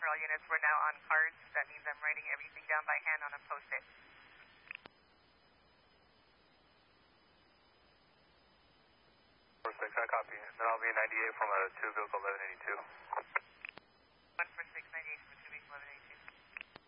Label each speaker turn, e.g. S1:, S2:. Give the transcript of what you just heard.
S1: for all units. We're now on cards. That means I'm writing everything down by hand on a post-it.
S2: Perfect, I copy. Then I'll be 98 from a 2 vehicle 1182.